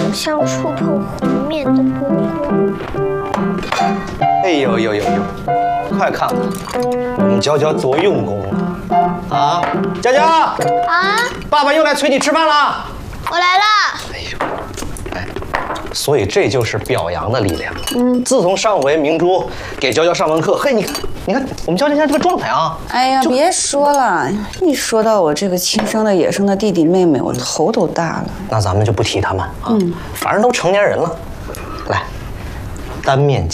像触碰湖面的波光。 哎呦，快看看，我们娇娇多用功啊！啊，娇娇啊，爸爸又来催你吃饭了。 我来了。 所以这就是表扬的力量。自从上回明珠给娇娇上完课，嘿，你看我们娇娇现在这个状态啊！ 哎呀，别说了，一说到我这个亲生的野生的弟弟妹妹，我头都大了。 那咱们就不提他们啊，反正都成年人了。来，单面